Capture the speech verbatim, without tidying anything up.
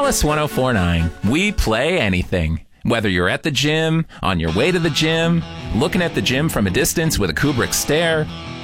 Alice ten forty-nine. We play anything. Whether you're at the gym, on your way to the gym, looking at the gym from a distance with a Kubrick stare,